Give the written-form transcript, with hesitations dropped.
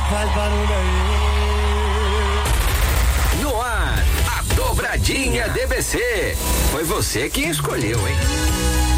Faz barulho aí. No ar, a dobradinha DBC. Foi você quem escolheu, hein?